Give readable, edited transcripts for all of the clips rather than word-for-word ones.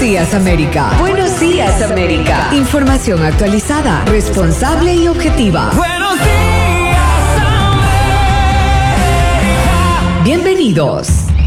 días, América. Buenos días, América. Información actualizada, responsable y objetiva. Buenos días, América. Bienvenidos.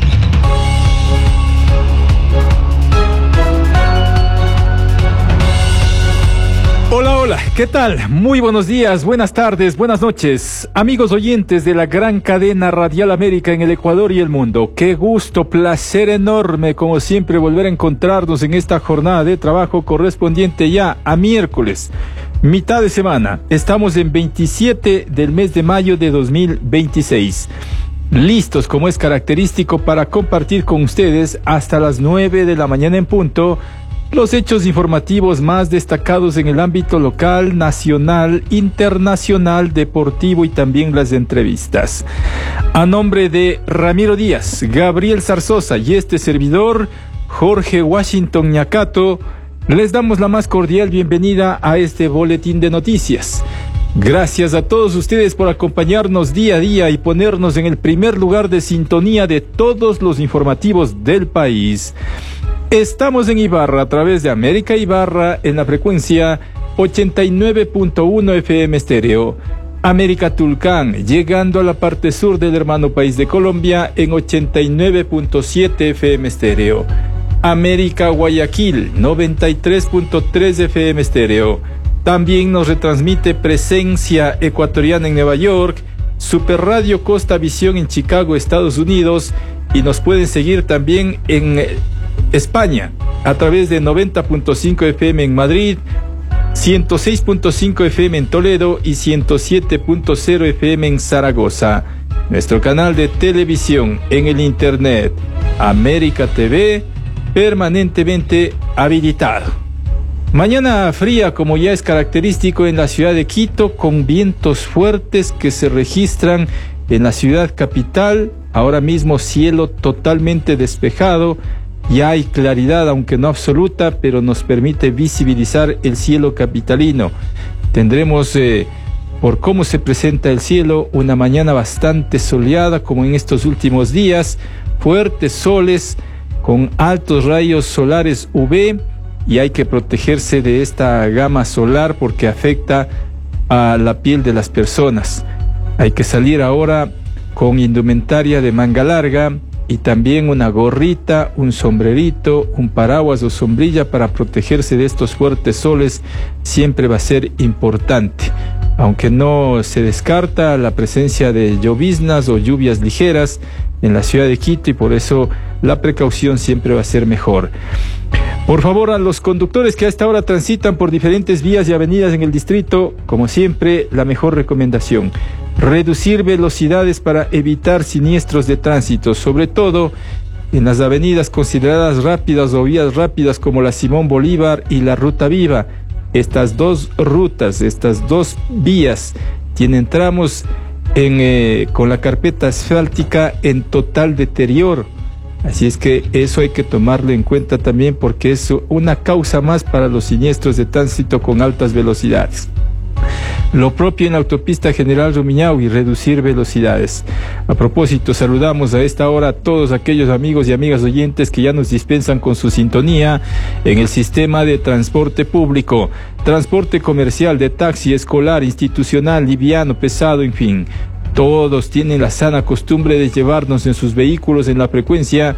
Hola, hola, ¿qué tal? Muy buenos días, buenas tardes, buenas noches, amigos oyentes de la gran cadena Radial América en el Ecuador y el mundo. Qué gusto, placer enorme, como siempre, volver a encontrarnos en esta jornada de trabajo correspondiente ya a miércoles, mitad de semana. Estamos en 27 del mes de mayo de 2026. Listos, como es característico, para compartir con ustedes hasta las 9 de la mañana en punto los hechos informativos más destacados en el ámbito local, nacional, internacional, deportivo y también las entrevistas. A nombre de Ramiro Díaz, Gabriel Zarzosa y este servidor, Jorge Washington Ñacato, les damos la más cordial bienvenida a este boletín de noticias. Gracias a todos ustedes por acompañarnos día a día y ponernos en el primer lugar de sintonía de todos los informativos del país. Estamos en Ibarra a través de América Ibarra en la frecuencia 89.1 FM estéreo. América Tulcán, llegando a la parte sur del hermano país de Colombia en 89.7 FM estéreo. América Guayaquil, 93.3 FM estéreo. También nos retransmite Presencia Ecuatoriana en Nueva York, Super Radio Costa Visión en Chicago, Estados Unidos, y nos pueden seguir también en España a través de 90.5 FM en Madrid, 106.5 FM en Toledo y 107.0 FM en Zaragoza. Nuestro canal de televisión en el internet, América TV, permanentemente habilitado. Mañana fría, como ya es característico en la ciudad de Quito, con vientos fuertes que se registran en la ciudad capital. Ahora mismo cielo totalmente despejado. Ya hay claridad, aunque no absoluta, pero nos permite visibilizar el cielo capitalino. Tendremos, por cómo se presenta el cielo, una mañana bastante soleada, como en estos últimos días, fuertes soles con altos rayos solares UV, y hay que protegerse de esta gama solar porque afecta a la piel de las personas. Hay que salir ahora con indumentaria de manga larga, y también una gorrita, un sombrerito, un paraguas o sombrilla para protegerse de estos fuertes soles. Siempre va a ser importante, aunque no se descarta la presencia de lloviznas o lluvias ligeras en la ciudad de Quito, y por eso la precaución siempre va a ser mejor. Por favor, a los conductores que a esta hora transitan por diferentes vías y avenidas en el distrito, como siempre, la mejor recomendación: reducir velocidades para evitar siniestros de tránsito, sobre todo en las avenidas consideradas rápidas o vías rápidas como la Simón Bolívar y la Ruta Viva. Estas dos rutas, estas dos vías tienen tramos con la carpeta asfáltica en total deterioro. Así es que eso hay que tomarlo en cuenta también, porque es una causa más para los siniestros de tránsito con altas velocidades. Lo propio en la autopista General Rumiñahui, reducir velocidades. A propósito, saludamos a esta hora a todos aquellos amigos y amigas oyentes que ya nos dispensan con su sintonía en el sistema de transporte público, transporte comercial, de taxi, escolar, institucional, liviano, pesado, en fin. Todos tienen la sana costumbre de llevarnos en sus vehículos en la frecuencia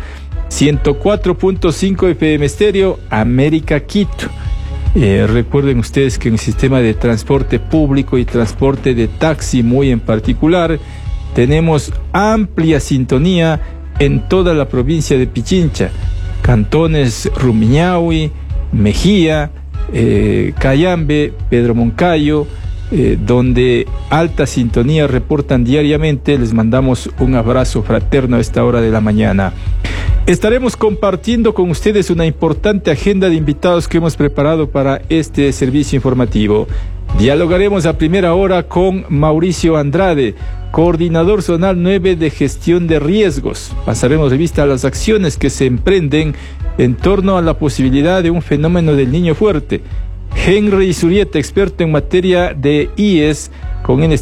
104.5 FM estéreo, América Quito. Recuerden ustedes que en el sistema de transporte público y transporte de taxi muy en particular, tenemos amplia sintonía en toda la provincia de Pichincha, cantones Rumiñahui, Mejía, Cayambe, Pedro Moncayo, donde alta sintonía reportan diariamente. Les mandamos un abrazo fraterno a esta hora de la mañana. Estaremos compartiendo con ustedes una importante agenda de invitados que hemos preparado para este servicio informativo. Dialogaremos a primera hora con Mauricio Andrade, coordinador zonal 9 de gestión de riesgos. Pasaremos revista a las acciones que se emprenden en torno a la posibilidad de un fenómeno del niño fuerte. Henry Zurieta, experto en materia de IES, con